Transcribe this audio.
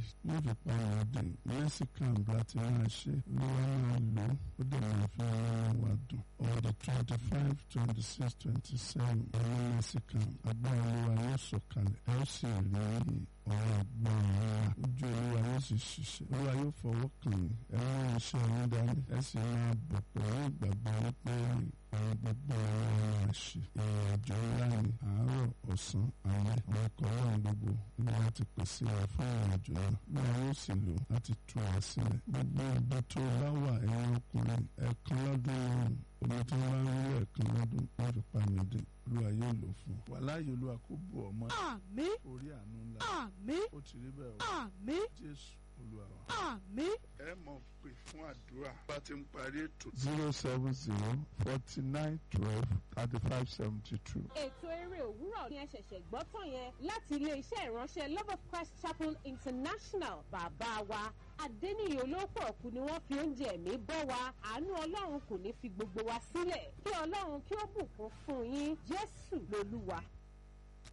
wọ́n fi pa àwọn ọdún mercy camp láti máa ṣe olúwa máa lò ó dẹ̀ máa fi ọlọ́run wa dùn. On the 25, 26, 27 ọ̀nà mercy camp agbára olúwa yóò sọ̀kalẹ̀ ẹ ó sì rí ọ̀rọ̀ agbára wa ojú olúwa yóò sì ṣiṣẹ́ olúwa yóò fọwọ́ kàn yín ẹ rán iṣẹ́ yín dání ẹ sì máa bọ̀ pẹ̀lú ìgbàgbọ́ wípé àwọn gbogbo ọ̀rọ̀ máa ṣe ìrìnàjò ńlá ni àárọ̀ ọ̀sán alẹ́ àwọn ẹ̀kọ́ náà gbogbo ni wọ́n ti pèsè wa fún ìrìnàjò náà bí wọ́n yóò sì lò láti tú wa sílẹ̀ gbogbo ibi tó bá wà ẹ̀yin ọkùnrin ẹ̀ẹ̀kan lọ́dún lọ́rùn omi tí wọ́n bá ń rí ẹ̀ẹ̀kan lọ́dún wọ́n fi pa mí dín olúwa yóò lò fún wa láàyè olúwa kó bù ọmọ àmín orí àánú ńlá àmín ó ti rí bẹ́ẹ̀ o àmín jésù olúwa wa. àmín. ẹ mọ̀ pé fún àdúrà bá ti ń parí ètò 070-49-12-35-72. ètò eré òwúrọ̀ ni ẹ ṣẹ̀ṣẹ̀ gbọ́ tán yẹn láti ilé-iṣẹ́ ìránṣẹ́ Love of Christ Chapel International. Bàbá wa Adéníyì Olóòpọ̀ Ọ̀kú ni wọ́n fi oúnjẹ ẹ̀mí bọ́ wa. Àánú Ọlọ́run kò ní fi gbogbo wa sílẹ̀. Kí Ọlọ́run kí ó bùkún fún yín. Jésù lolúwa.